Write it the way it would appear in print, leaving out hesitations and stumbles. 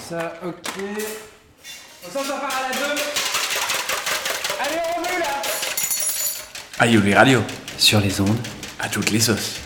Ça, ok. On s'en part à la 2. Allez, on remet là. Aïouli Radio, Sur les ondes, à toutes les sauces.